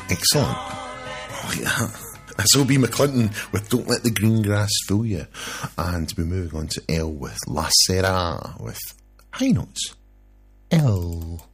Excellent. Oh, yeah. That's O.B. McClinton with Don't Let the Green Grass Fool You. And we're moving on to L with La Sera with high notes. L.